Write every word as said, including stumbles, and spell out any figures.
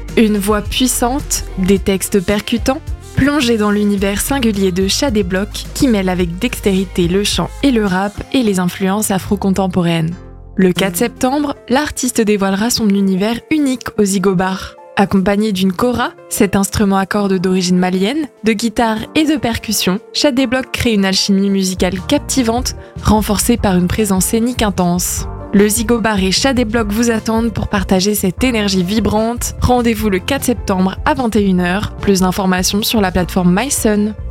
Une voix puissante, des textes percutants, plongez dans l'univers singulier de Shadéblock qui mêle avec dextérité le chant et le rap et les influences afro-contemporaines. Le quatre septembre, l'artiste dévoilera son univers unique au Zigo Bar. Accompagné d'une kora, cet instrument à cordes d'origine malienne, de guitare et de percussion, Shadéblock crée une alchimie musicale captivante, renforcée par une présence scénique intense. Le Zigo Bar et Shadéblock vous attendent pour partager cette énergie vibrante. Rendez-vous le quatre septembre à vingt et une heures. Plus d'informations sur la plateforme MySun.